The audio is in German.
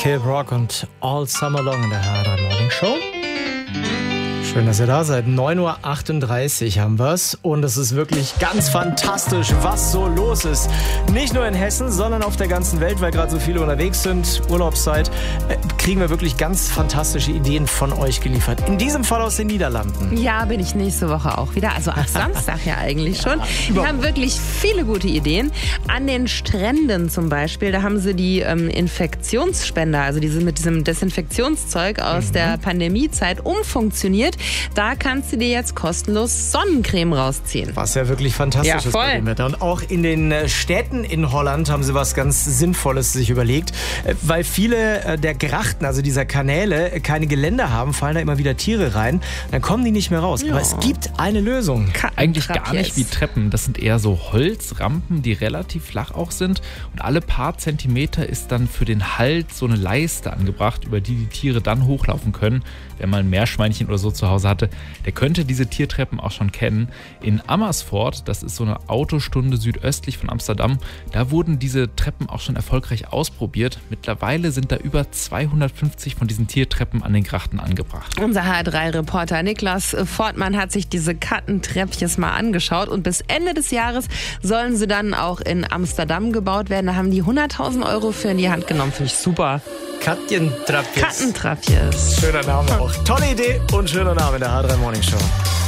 Kid Rock und All Summer Long in der H3 Morning Show. Schön, dass ihr da seid. 9.38 Uhr haben wir's. Und es ist wirklich ganz fantastisch, was so los ist. Nicht nur in Hessen, sondern auf der ganzen Welt, weil gerade so viele unterwegs sind. Urlaubszeit. Kriegen wir wirklich ganz fantastische Ideen von euch geliefert. In diesem Fall aus den Niederlanden. Ja, bin ich nächste Woche auch wieder. Also ab Samstag ja eigentlich schon. Wir haben wirklich viele gute Ideen. An den Stränden zum Beispiel, da haben sie die Infektionsspender, also diese mit diesem Desinfektionszeug aus der Pandemiezeit umfunktioniert. Da kannst du dir jetzt kostenlos Sonnencreme rausziehen. Was ja wirklich fantastisch ist bei dem Wetter. Und auch in den Städten in Holland haben sie was ganz Sinnvolles sich überlegt. Weil viele der Grachten, also dieser Kanäle, keine Geländer haben, fallen da immer wieder Tiere rein. Dann kommen die nicht mehr raus. Aber es gibt eine Lösung. Eigentlich gar nicht wie Treppen. Das sind eher so Holzrampen, die relativ flach auch sind. Und alle paar Zentimeter ist dann für den Halt so eine Leiste angebracht, über die die Tiere dann hochlaufen können. Wer mal ein Meerschweinchen oder so zu Hause hatte, der könnte diese Tiertreppen auch schon kennen. In Amersfoort, das ist so eine Autostunde südöstlich von Amsterdam, da wurden diese Treppen auch schon erfolgreich ausprobiert. Mittlerweile sind da über 250 von diesen Tiertreppen an den Grachten angebracht. Unser HR3-Reporter Niklas Fortmann hat sich diese Kattentreppches mal angeschaut und bis Ende des Jahres sollen sie dann auch in Amsterdam gebaut werden. Da haben die 100.000 Euro für in die Hand genommen. Finde ich super. Kattentreppjes. Kattentreppches. Schöner Name auch. Tolle Idee und schöner Name in der H3 Morning Show.